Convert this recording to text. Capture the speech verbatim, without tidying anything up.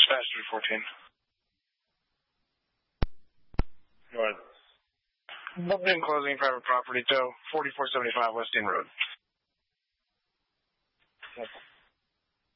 Dispatch three fourteen. North. Building closing private property, tow, forty-four seventy-five West Dean Road. Okay.